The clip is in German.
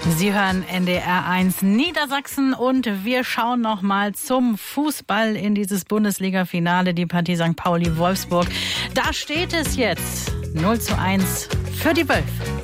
Sie hören NDR 1 Niedersachsen und wir schauen nochmal zum Fußball in dieses Bundesliga-Finale, die Partie St. Pauli-Wolfsburg. Da steht es jetzt 0:1 für die Wölfe.